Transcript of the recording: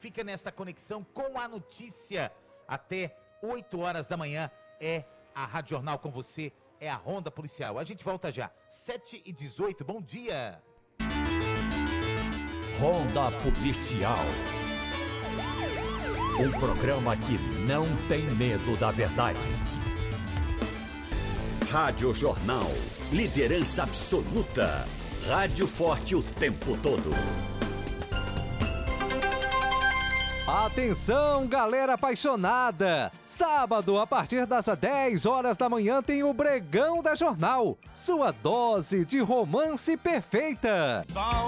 fica nesta conexão com a notícia. Até 8 horas da manhã é a Rádio Jornal com você, é a Ronda Policial. A gente volta já, 7h18, bom dia. Ronda Policial. Um programa que não tem medo da verdade. Rádio Jornal, liderança absoluta. Rádio forte o tempo todo. Atenção, galera apaixonada! Sábado, a partir das 10 horas da manhã, tem o Bregão da Jornal. Sua dose de romance perfeita.